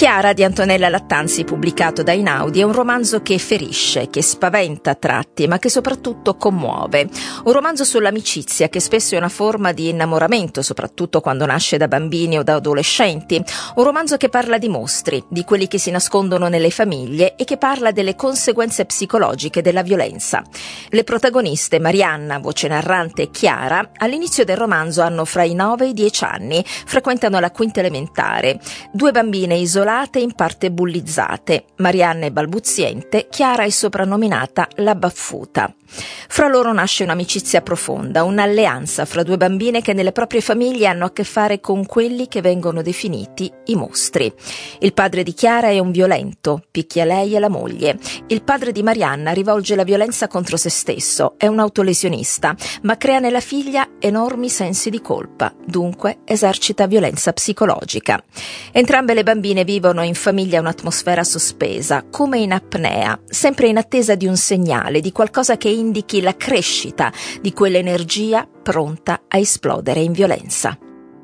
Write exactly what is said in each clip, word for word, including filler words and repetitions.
Chiara di Antonella Lattanzi, pubblicato da Einaudi, è un romanzo che ferisce, che spaventa a tratti, ma che soprattutto commuove. Un romanzo sull'amicizia, che spesso è una forma di innamoramento, soprattutto quando nasce da bambini o da adolescenti. Un romanzo che parla di mostri, di quelli che si nascondono nelle famiglie e che parla delle conseguenze psicologiche della violenza. Le protagoniste, Marianna, voce narrante, e Chiara, all'inizio del romanzo hanno fra i nove e i dieci anni, frequentano la quinta elementare. Due bambine isolate e in parte bullizzate. Marianna è balbuziente, Chiara è soprannominata la baffuta. Fra loro nasce un'amicizia profonda, un'alleanza fra due bambine che nelle proprie famiglie hanno a che fare con quelli che vengono definiti i mostri. Il padre di Chiara è un violento, picchia lei e la moglie. Il padre di Marianna rivolge la violenza contro se stesso, è un autolesionista, ma crea nella figlia enormi sensi di colpa, dunque esercita violenza psicologica. Entrambe le bambine vivono in famiglia un'atmosfera sospesa, come in apnea, sempre in attesa di un segnale, di qualcosa che indichi la crescita di quell'energia pronta a esplodere in violenza.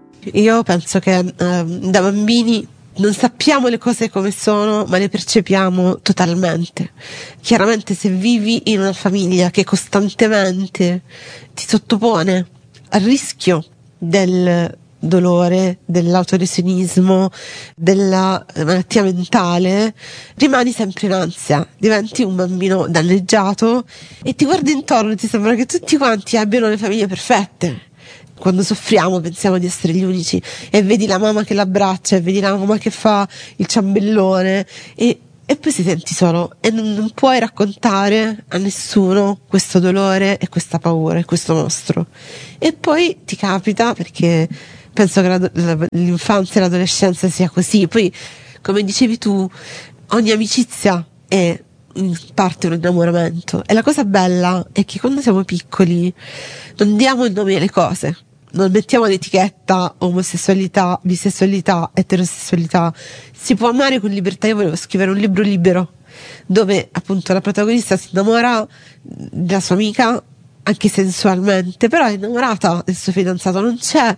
Io penso che eh, da bambini non sappiamo le cose come sono, ma le percepiamo totalmente. Chiaramente, se vivi in una famiglia che costantemente ti sottopone al rischio del dolore, dell'autolesionismo, della malattia mentale, rimani sempre in ansia, diventi un bambino danneggiato e ti guardi intorno e ti sembra che tutti quanti abbiano le famiglie perfette. Quando soffriamo pensiamo di essere gli unici e vedi la mamma che l'abbraccia e vedi la mamma che fa il ciambellone e E poi ti senti solo e non, non puoi raccontare a nessuno questo dolore e questa paura e questo mostro. E poi ti capita, perché penso che la, la, l'infanzia e l'adolescenza sia così. Poi, come dicevi tu, ogni amicizia è in parte un innamoramento. E la cosa bella è che quando siamo piccoli non diamo il nome alle cose. Non mettiamo l'etichetta omosessualità, bisessualità, eterosessualità. Si può amare con libertà. Io volevo scrivere un libro libero dove appunto la protagonista si innamora della sua amica anche sensualmente, però è innamorata del suo fidanzato. Non c'è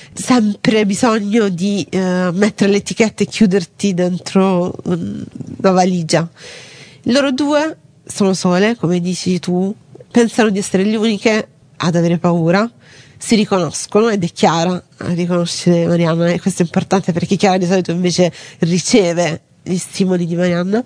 sempre bisogno di eh, mettere l'etichetta e chiuderti dentro una valigia. Loro due sono sole, come dici tu, pensano di essere le uniche ad avere paura. Si riconoscono ed è Chiara a riconoscere Marianna, e questo è importante perché Chiara di solito invece riceve gli stimoli di Marianna.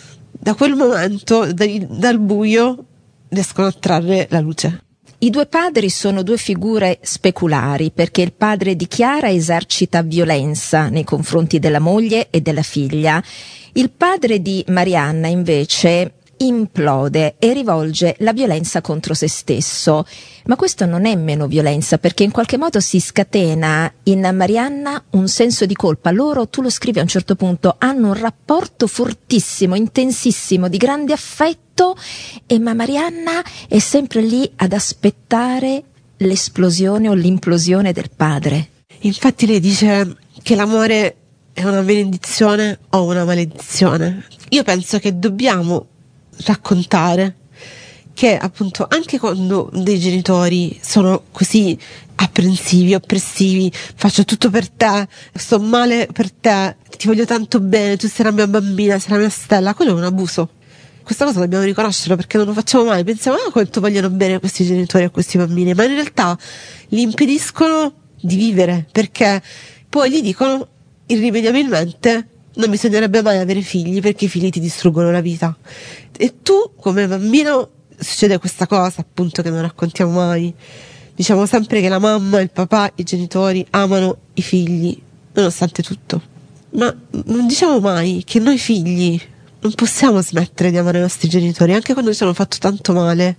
Da quel momento, dal, dal buio, riescono a trarre la luce. I due padri sono due figure speculari, perché il padre di Chiara esercita violenza nei confronti della moglie e della figlia. Il padre di Marianna invece implode e rivolge la violenza contro se stesso. Ma questo non è meno violenza, perché in qualche modo si scatena in Marianna un senso di colpa. Loro, tu lo scrivi a un certo punto, hanno un rapporto fortissimo, intensissimo, di grande affetto, e ma Marianna è sempre lì ad aspettare l'esplosione o l'implosione del padre. Infatti lei dice che l'amore è una benedizione o una maledizione. Io penso che dobbiamo raccontare che appunto anche quando dei genitori sono così apprensivi, oppressivi, faccio tutto per te, sto male per te, ti voglio tanto bene, tu sei la mia bambina, sei la mia stella, quello è un abuso. Questa cosa dobbiamo riconoscerlo, perché non lo facciamo mai. Pensiamo, ah, quanto vogliono bene questi genitori a questi bambini, ma in realtà li impediscono di vivere, perché poi gli dicono irrimediabilmente non bisognerebbe mai avere figli perché i figli ti distruggono la vita. E tu come bambino succede questa cosa appunto che non raccontiamo mai. Diciamo sempre che la mamma, il papà, i genitori amano i figli nonostante tutto, ma non diciamo mai che noi figli non possiamo smettere di amare i nostri genitori anche quando ci hanno fatto tanto male,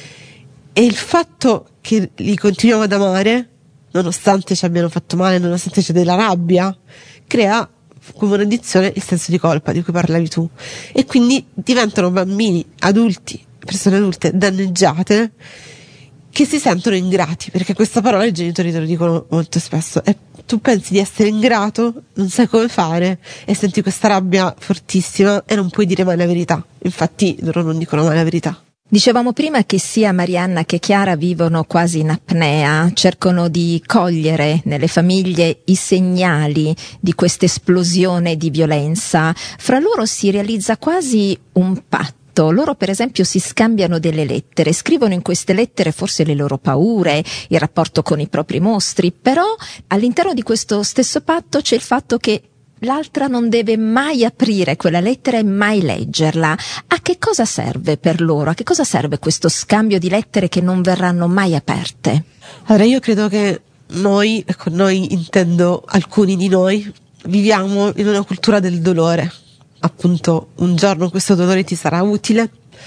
e il fatto che li continuiamo ad amare nonostante ci abbiano fatto male, nonostante c'è della rabbia, crea come un'addizione il senso di colpa di cui parlavi tu, e quindi diventano bambini, adulti, persone adulte danneggiate che si sentono ingrati, perché questa parola i genitori te lo dicono molto spesso, e tu pensi di essere ingrato, non sai come fare e senti questa rabbia fortissima e non puoi dire mai la verità. Infatti loro non dicono mai la verità. Dicevamo prima che sia Marianna che Chiara vivono quasi in apnea, cercano di cogliere nelle famiglie i segnali di questa esplosione di violenza. Fra loro si realizza quasi un patto. Loro per esempio si scambiano delle lettere, scrivono in queste lettere forse le loro paure, il rapporto con i propri mostri, però all'interno di questo stesso patto c'è il fatto che l'altra non deve mai aprire quella lettera e mai leggerla. A che cosa serve per loro? A che cosa serve questo scambio di lettere che non verranno mai aperte? Allora io credo che noi, e con noi intendo alcuni di noi, viviamo in una cultura del dolore. Appunto, un giorno questo dolore ti sarà utile,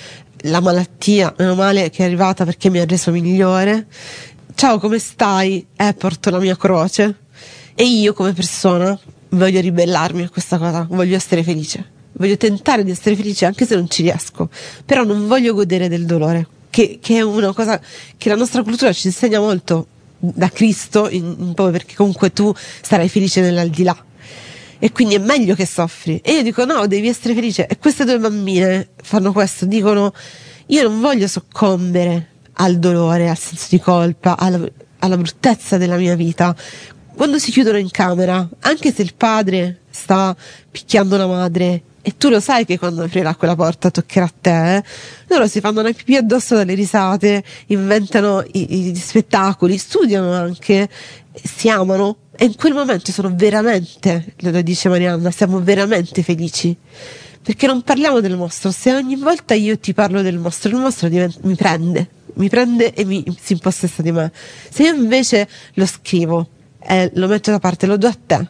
la malattia, meno male che è arrivata perché mi ha reso migliore. Ciao, come stai? Eh, porto la mia croce. E io come persona voglio ribellarmi a questa cosa, voglio essere felice, voglio tentare di essere felice anche se non ci riesco, però non voglio godere del dolore, che, che è una cosa che la nostra cultura ci insegna molto da Cristo, in, un po' perché comunque tu sarai felice nell'aldilà e quindi è meglio che soffri. E io dico no, devi essere felice. E queste due bambine fanno questo, dicono io non voglio soccombere al dolore, al senso di colpa, alla, alla bruttezza della mia vita. Quando si chiudono in camera, anche se il padre sta picchiando la madre e tu lo sai che quando aprirà quella porta toccherà a te, eh, loro si fanno una pipì addosso dalle risate, inventano i, i spettacoli, studiano anche, si amano e in quel momento sono veramente, lo dice Marianna, siamo veramente felici. Perché non parliamo del mostro. Se ogni volta io ti parlo del mostro, il mostro diventa, mi prende, mi prende e mi, si impossessa di me. Se io invece lo scrivo, Eh, lo metto da parte, lo do a te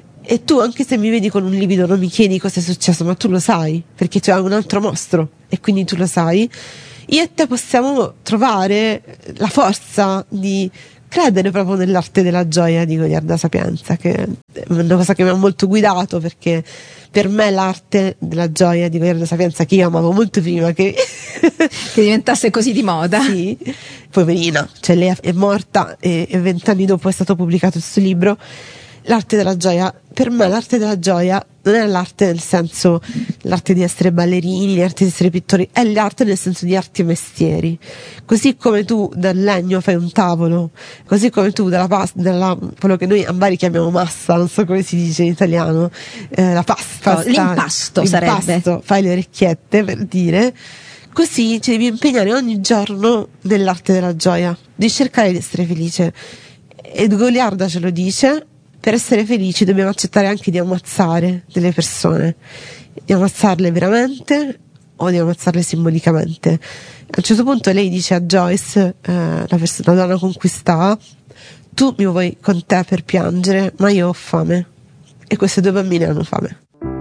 e tu anche se mi vedi con un livido non mi chiedi cosa è successo, ma tu lo sai perché c'è un altro mostro e quindi tu lo sai. Io e te possiamo trovare la forza di credere proprio nell'arte della gioia di Goliarda Sapienza, che è una cosa che mi ha molto guidato, perché per me l'arte della gioia di Goliarda Sapienza, che io amavo molto prima che che diventasse così di moda, sì, poverina, cioè lei è morta e vent'anni dopo è stato pubblicato il suo libro. L'arte della gioia, per me l'arte della gioia non è l'arte nel senso l'arte di essere ballerini, l'arte di essere pittori, è l'arte nel senso di arti e mestieri. Così come tu dal legno fai un tavolo, così come tu dalla pasta, dalla, quello che noi a Bari chiamiamo massa, non so come si dice in italiano, eh, la pasta, no, l'impasto, l'impasto sarebbe, fai le orecchiette per dire. Così ci devi impegnare ogni giorno nell'arte della gioia, di cercare di essere felice. E Goliarda ce lo dice. Per essere felici dobbiamo accettare anche di ammazzare delle persone, di ammazzarle veramente o di ammazzarle simbolicamente. A un certo punto lei dice a Joyce, eh, la, pers- la donna con cui sta, tu mi vuoi con te per piangere, ma io ho fame. E queste due bambine hanno fame.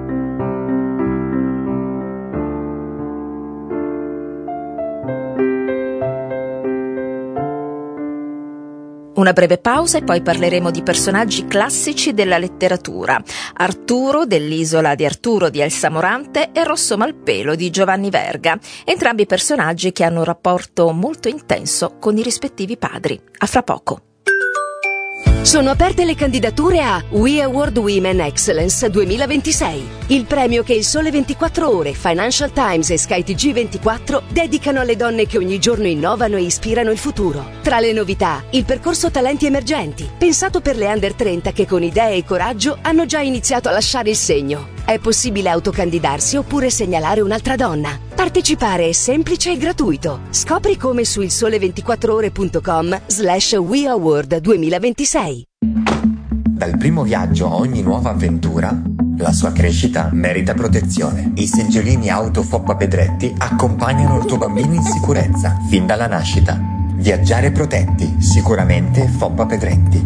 Una breve pausa e poi parleremo di personaggi classici della letteratura: Arturo dell'Isola di Arturo di Elsa Morante e Rosso Malpelo di Giovanni Verga, entrambi personaggi che hanno un rapporto molto intenso con i rispettivi padri. A fra poco. Sono aperte le candidature a We Award Women Excellence duemilaventisei, il premio che il Sole ventiquattro Ore, Financial Times e Sky T G ventiquattro dedicano alle donne che ogni giorno innovano e ispirano il futuro. Tra le novità, il percorso Talenti Emergenti, pensato per le under trenta che con idee e coraggio hanno già iniziato a lasciare il segno. È possibile autocandidarsi oppure segnalare un'altra donna. Partecipare è semplice e gratuito. Scopri come su il sole ventiquattro ore punto com slash We Award duemilaventisei. Dal primo viaggio a ogni nuova avventura, la sua crescita merita protezione. I seggiolini auto Foppa Pedretti accompagnano il tuo bambino in sicurezza fin dalla nascita. Viaggiare protetti, sicuramente Foppa Pedretti.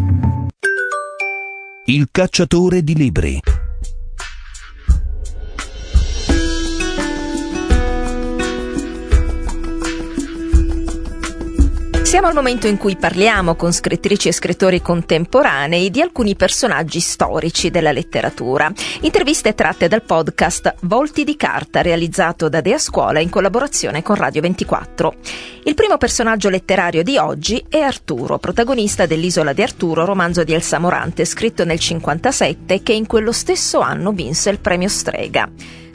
Il cacciatore di libri. Siamo al momento in cui parliamo con scrittrici e scrittori contemporanei di alcuni personaggi storici della letteratura. Interviste tratte dal podcast Volti di carta, realizzato da Dea Scuola in collaborazione con Radio ventiquattro. Il primo personaggio letterario di oggi è Arturo, protagonista dell'Isola di Arturo, romanzo di Elsa Morante, scritto nel cinquantasette, che in quello stesso anno vinse il premio Strega.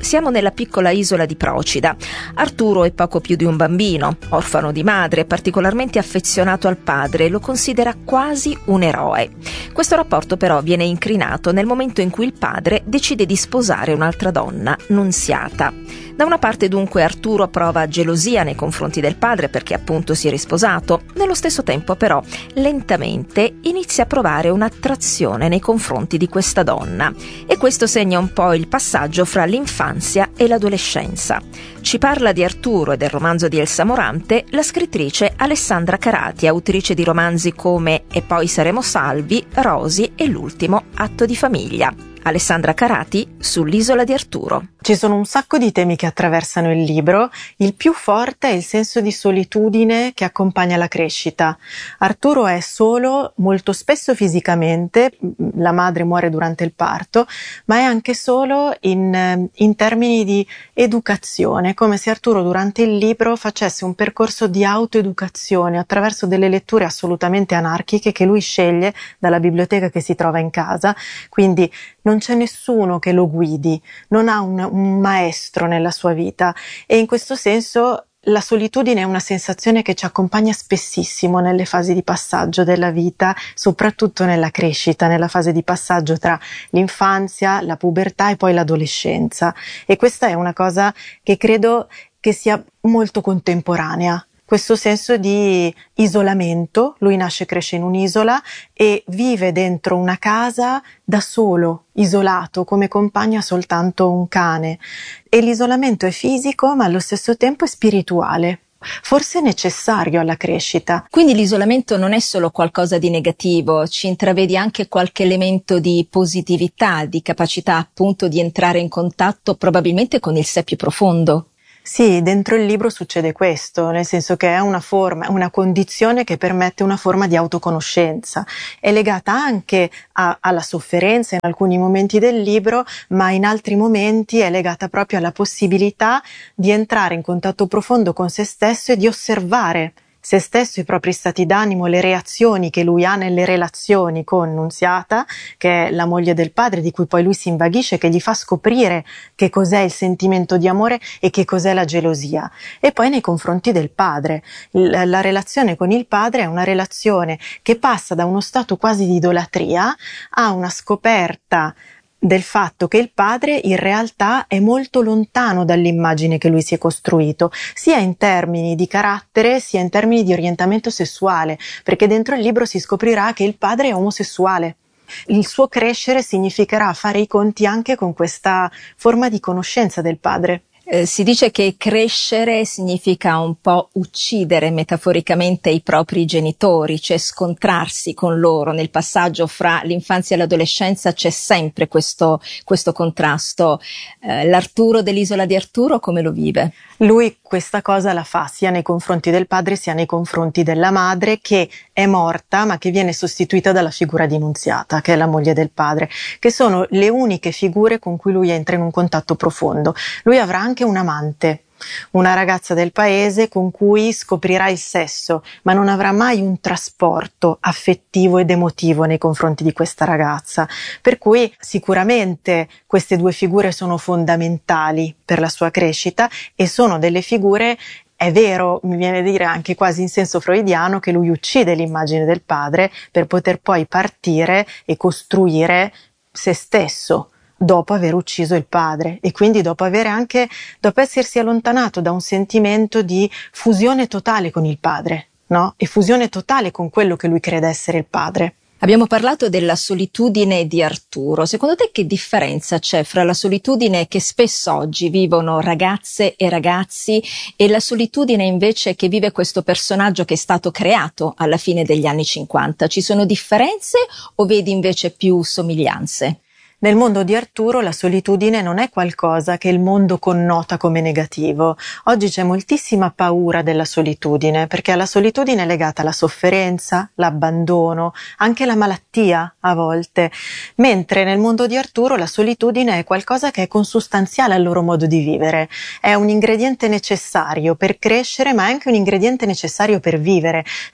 Siamo nella piccola isola di Procida. Arturo è poco più di un bambino, orfano di madre, particolarmente affezionato al padre, lo considera quasi un eroe. Questo rapporto però viene incrinato nel momento in cui il padre decide di sposare un'altra donna, Nunziata. Da una parte dunque Arturo prova gelosia nei confronti del padre perché appunto si è risposato, nello stesso tempo però lentamente inizia a provare un'attrazione nei confronti di questa donna e questo segna un po' il passaggio fra l'infanzia e l'adolescenza. Ci parla di Arturo e del romanzo di Elsa Morante la scrittrice Alessandra Carati, autrice di romanzi come E poi saremo salvi, Rosi e l'ultimo Atto di famiglia. Alessandra Carati sull'Isola di Arturo. Ci sono un sacco di temi che attraversano il libro. Il più forte è il senso di solitudine che accompagna la crescita. Arturo è solo, molto spesso fisicamente, la madre muore durante il parto, ma è anche solo in, in termini di educazione, come se Arturo durante il libro facesse un percorso di autoeducazione attraverso delle letture assolutamente anarchiche che lui sceglie dalla biblioteca che si trova in casa, quindi non c'è nessuno che lo guidi, non ha un, un maestro nella sua vita e in questo senso la solitudine è una sensazione che ci accompagna spessissimo nelle fasi di passaggio della vita, soprattutto nella crescita, nella fase di passaggio tra l'infanzia, la pubertà e poi l'adolescenza e questa è una cosa che credo che sia molto contemporanea. Questo senso di isolamento, lui nasce e cresce in un'isola e vive dentro una casa da solo, isolato, come compagno ha soltanto un cane. E l'isolamento è fisico, ma allo stesso tempo è spirituale. Forse necessario alla crescita. Quindi l'isolamento non è solo qualcosa di negativo, ci intravedi anche qualche elemento di positività, di capacità appunto di entrare in contatto probabilmente con il sé più profondo. Sì, dentro il libro succede questo, nel senso che è una forma, una condizione che permette una forma di autoconoscenza. È legata anche a, alla sofferenza in alcuni momenti del libro, ma in altri momenti è legata proprio alla possibilità di entrare in contatto profondo con se stesso e di osservare se stesso, i propri stati d'animo, le reazioni che lui ha nelle relazioni con Nunziata, che è la moglie del padre, di cui poi lui si invaghisce, che gli fa scoprire che cos'è il sentimento di amore e che cos'è la gelosia. E poi nei confronti del padre. La, la relazione con il padre è una relazione che passa da uno stato quasi di idolatria a una scoperta del fatto che il padre in realtà è molto lontano dall'immagine che lui si è costruito, sia in termini di carattere sia in termini di orientamento sessuale, perché dentro il libro si scoprirà che il padre è omosessuale. Il suo crescere significherà fare i conti anche con questa forma di conoscenza del padre. Eh, si dice che crescere significa un po' uccidere metaforicamente i propri genitori, cioè scontrarsi con loro. Nel passaggio fra l'infanzia e l'adolescenza c'è sempre questo, questo contrasto. Eh, l'Arturo dell'Isola di Arturo come lo vive? Lui questa cosa la fa sia nei confronti del padre sia nei confronti della madre, che è morta ma che viene sostituita dalla figura di Nunziata, che è la moglie del padre, che sono le uniche figure con cui lui entra in un contatto profondo. Lui avrà anche un amante, una ragazza del paese con cui scoprirà il sesso, ma non avrà mai un trasporto affettivo ed emotivo nei confronti di questa ragazza. Per cui sicuramente queste due figure sono fondamentali per la sua crescita e sono delle figure, è vero, mi viene a dire anche quasi in senso freudiano, che lui uccide l'immagine del padre per poter poi partire e costruire se stesso dopo aver ucciso il padre e quindi dopo avere anche, dopo essersi allontanato da un sentimento di fusione totale con il padre, no? E fusione totale con quello che lui crede essere il padre. Abbiamo parlato della solitudine di Arturo. Secondo te che differenza c'è fra la solitudine che spesso oggi vivono ragazze e ragazzi e la solitudine invece che vive questo personaggio che è stato creato alla fine degli anni cinquanta? Ci sono differenze o vedi invece più somiglianze? Nel mondo di Arturo la solitudine non è qualcosa che il mondo connota come negativo. Oggi c'è moltissima paura della solitudine, perché alla solitudine è legata la sofferenza, l'abbandono, anche la malattia a volte, mentre nel mondo di Arturo la solitudine è qualcosa che è consustanziale al loro modo di vivere. È un ingrediente necessario per crescere, ma è anche un ingrediente necessario per vivere. E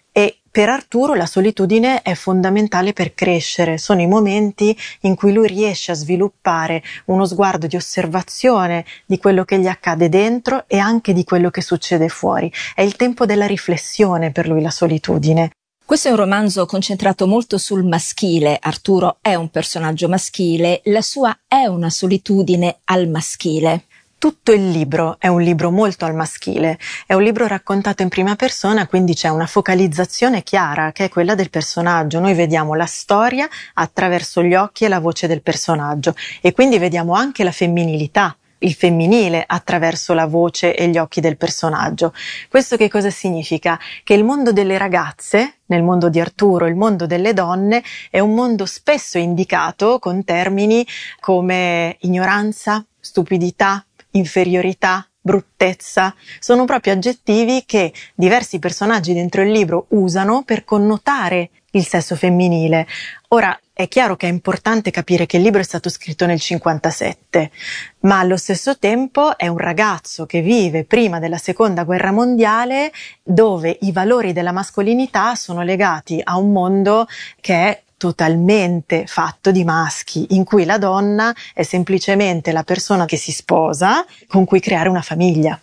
Per Arturo la solitudine è fondamentale per crescere, sono i momenti in cui lui riesce a sviluppare uno sguardo di osservazione di quello che gli accade dentro e anche di quello che succede fuori. È il tempo della riflessione per lui la solitudine. Questo è un romanzo concentrato molto sul maschile. Arturo è un personaggio maschile, la sua è una solitudine al maschile. Tutto il libro è un libro molto al maschile, è un libro raccontato in prima persona, quindi c'è una focalizzazione chiara che è quella del personaggio. Noi vediamo la storia attraverso gli occhi e la voce del personaggio e quindi vediamo anche la femminilità, il femminile attraverso la voce e gli occhi del personaggio. Questo che cosa significa? Che il mondo delle ragazze, nel mondo di Arturo, il mondo delle donne, è un mondo spesso indicato con termini come ignoranza, stupidità, inferiorità, bruttezza. Sono proprio aggettivi che diversi personaggi dentro il libro usano per connotare il sesso femminile. Ora, è chiaro che è importante capire che il libro è stato scritto nel cinquantasette, ma allo stesso tempo è un ragazzo che vive prima della seconda guerra mondiale, dove i valori della mascolinità sono legati a un mondo che è totalmente fatto di maschi, in cui la donna è semplicemente la persona che si sposa, con cui creare una famiglia.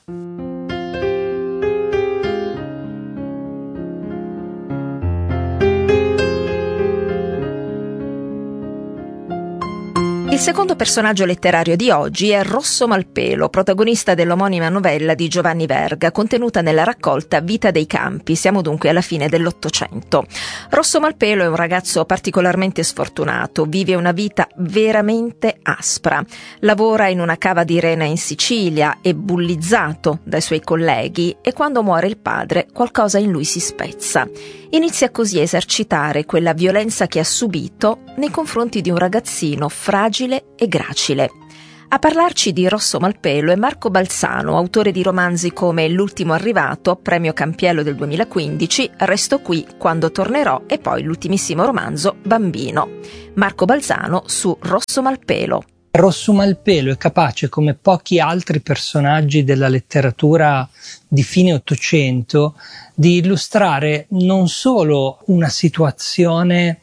Il secondo personaggio letterario di oggi è Rosso Malpelo, protagonista dell'omonima novella di Giovanni Verga, contenuta nella raccolta Vita dei Campi. Siamo dunque alla fine dell'Ottocento. Rosso Malpelo è un ragazzo particolarmente sfortunato, vive una vita veramente aspra. Lavora in una cava di rena in Sicilia, è bullizzato dai suoi colleghi e quando muore il padre qualcosa in lui si spezza. Inizia così a esercitare quella violenza che ha subito nei confronti di un ragazzino fragile e gracile. A parlarci di Rosso Malpelo è Marco Balzano, autore di romanzi come L'ultimo arrivato, premio Campiello del duemilaquindici, Resto qui quando tornerò e poi l'ultimissimo romanzo Bambino. Marco Balzano su Rosso Malpelo. Rosso Malpelo è capace, come pochi altri personaggi della letteratura di fine Ottocento, di illustrare non solo una situazione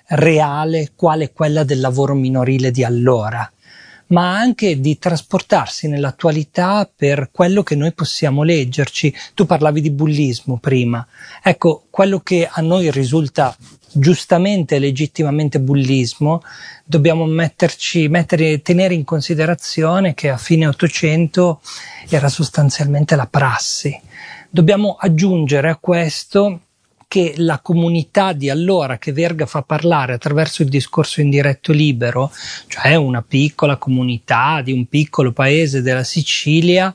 reale quale quella del lavoro minorile di allora, ma anche di trasportarsi nell'attualità per quello che noi possiamo leggerci. Tu parlavi di bullismo prima. Ecco, quello che a noi risulta giustamente e legittimamente bullismo, dobbiamo metterci, mettere, tenere in considerazione che a fine Ottocento era sostanzialmente la prassi. Dobbiamo aggiungere a questo che la comunità di allora che Verga fa parlare attraverso il discorso indiretto libero, cioè una piccola comunità di un piccolo paese della Sicilia,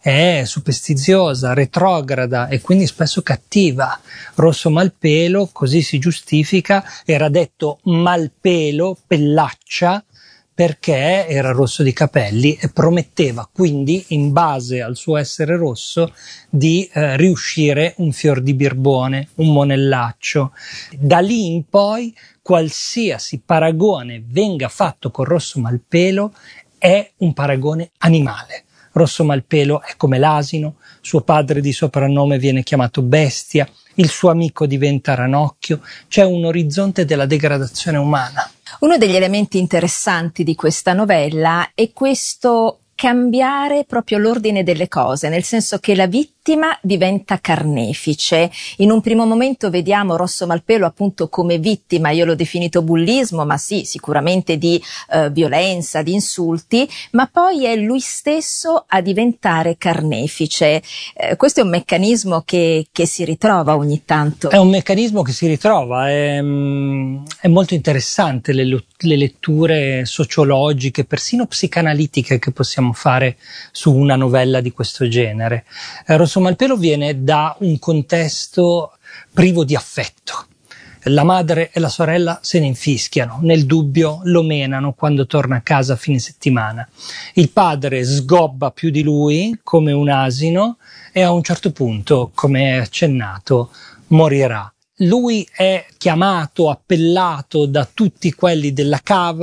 è superstiziosa, retrograda e quindi spesso cattiva. Rosso Malpelo, così si giustifica, era detto Malpelo, pellaccia, perché era rosso di capelli e prometteva quindi, in base al suo essere rosso, di eh, riuscire un fior di birbone, un monellaccio. Da lì in poi qualsiasi paragone venga fatto con Rosso Malpelo è un paragone animale. Rosso Malpelo è come l'asino, suo padre di soprannome viene chiamato Bestia, il suo amico diventa Ranocchio, c'è un orizzonte della degradazione umana. Uno degli elementi interessanti di questa novella è questo cambiare proprio l'ordine delle cose, nel senso che la vittima diventa carnefice. In un primo momento vediamo Rosso Malpelo appunto come vittima, io l'ho definito bullismo, ma sì, sicuramente di eh, violenza, di insulti, ma poi è lui stesso a diventare carnefice. Eh, questo è un meccanismo che, che si ritrova ogni tanto. È un meccanismo che si ritrova, è, è molto interessante le, le letture sociologiche, persino psicanalitiche che possiamo fare su una novella di questo genere. Eh, Rosso Malpelo viene da un contesto privo di affetto. La madre e la sorella se ne infischiano, nel dubbio lo menano quando torna a casa a fine settimana. Il padre sgobba più di lui come un asino e a un certo punto, come è accennato, morirà. Lui è chiamato, appellato da tutti quelli della cava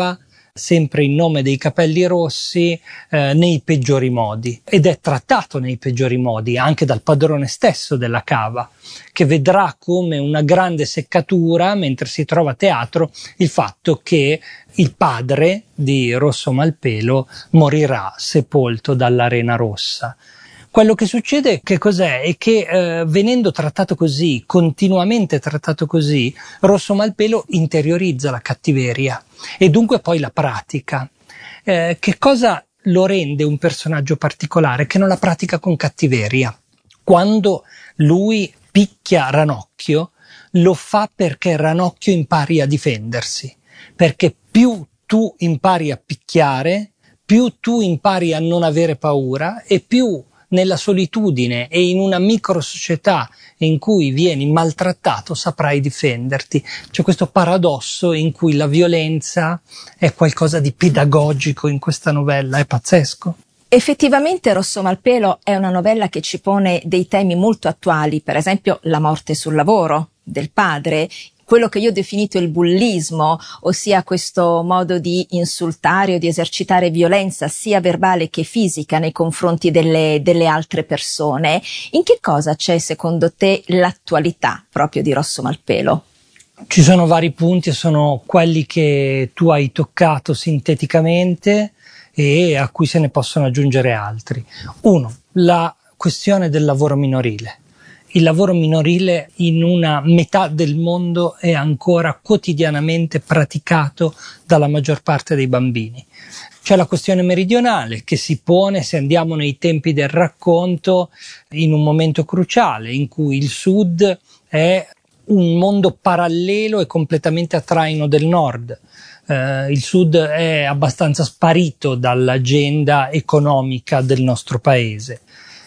sempre in nome dei capelli rossi, eh, nei peggiori modi, ed è trattato nei peggiori modi anche dal padrone stesso della cava, che vedrà come una grande seccatura, mentre si trova a teatro, il fatto che il padre di Rosso Malpelo morirà sepolto dall'Arena Rossa. Quello che succede, che cos'è? È che eh, venendo trattato così, continuamente trattato così, Rosso Malpelo interiorizza la cattiveria e dunque poi la pratica. Eh, che cosa lo rende un personaggio particolare? Che non la pratica con cattiveria. Quando lui picchia Ranocchio, lo fa perché Ranocchio impari a difendersi, perché più tu impari a picchiare, più tu impari a non avere paura e più nella solitudine e in una micro società in cui vieni maltrattato saprai difenderti. C'è questo paradosso in cui la violenza è qualcosa di pedagogico in questa novella, è pazzesco. Effettivamente Rosso Malpelo è una novella che ci pone dei temi molto attuali, per esempio la morte sul lavoro del padre, quello che io ho definito il bullismo, ossia questo modo di insultare o di esercitare violenza sia verbale che fisica nei confronti delle, delle altre persone. In che cosa c'è secondo te l'attualità proprio di Rosso Malpelo? Ci sono vari punti e sono quelli che tu hai toccato sinteticamente e a cui se ne possono aggiungere altri. Uno, la questione del lavoro minorile. Il lavoro minorile in una metà del mondo è ancora quotidianamente praticato dalla maggior parte dei bambini. C'è la questione meridionale che si pone, se andiamo nei tempi del racconto, in un momento cruciale in cui il sud è un mondo parallelo e completamente a traino del nord. Uh, il sud è abbastanza sparito dall'agenda economica del nostro paese.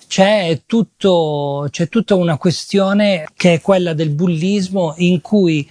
C'è tutto, c'è tutta una questione che è quella del bullismo, in cui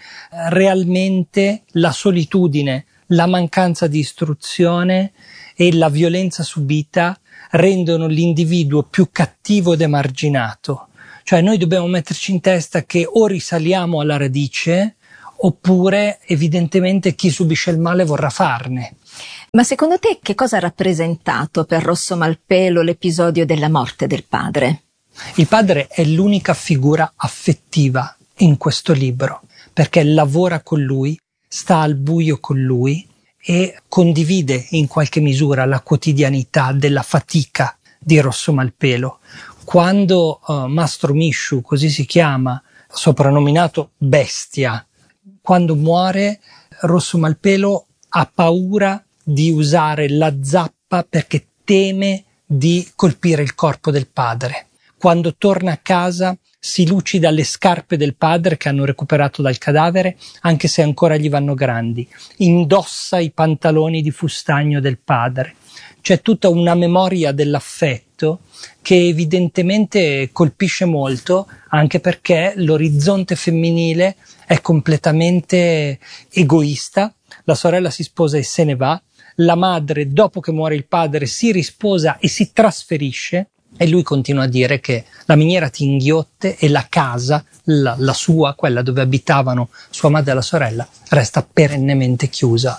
realmente la solitudine, la mancanza di istruzione e la violenza subita rendono l'individuo più cattivo ed emarginato. Cioè noi dobbiamo metterci in testa che o risaliamo alla radice, oppure evidentemente chi subisce il male vorrà farne. Ma secondo te che cosa ha rappresentato per Rosso Malpelo l'episodio della morte del padre? Il padre è l'unica figura affettiva in questo libro, perché lavora con lui, sta al buio con lui e condivide in qualche misura la quotidianità della fatica di Rosso Malpelo. Quando uh, Mastro Misciu, così si chiama, soprannominato Bestia, quando muore, Rosso Malpelo ha paura di usare la zappa perché teme di colpire il corpo del padre. Quando torna a casa si lucida le scarpe del padre che hanno recuperato dal cadavere, anche se ancora gli vanno grandi. Indossa i pantaloni di fustagno del padre. C'è tutta una memoria dell'affetto che evidentemente colpisce molto, anche perché l'orizzonte femminile è completamente egoista. La sorella si sposa e se ne va. La madre, dopo che muore il padre, si risposa e si trasferisce, e lui continua a dire che la miniera Tinghiotte e la casa, la, la sua, quella dove abitavano sua madre e la sorella, resta perennemente chiusa.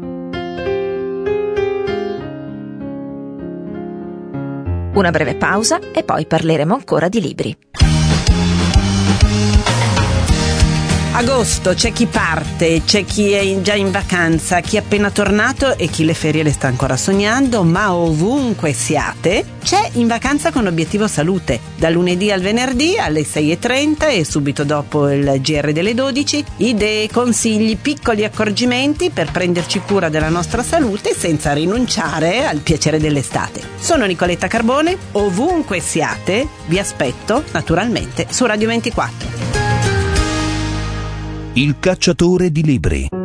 Una breve pausa e poi parleremo ancora di libri. Agosto, c'è chi parte, c'è chi è in, già in vacanza, chi è appena tornato e chi le ferie le sta ancora sognando, ma ovunque siate, c'è In Vacanza con Obiettivo Salute, dal lunedì al venerdì alle sei e trenta e subito dopo il G R delle dodici, idee, consigli, piccoli accorgimenti per prenderci cura della nostra salute senza rinunciare al piacere dell'estate. Sono Nicoletta Carbone, ovunque siate, vi aspetto naturalmente su Radio ventiquattro. Il cacciatore di libri.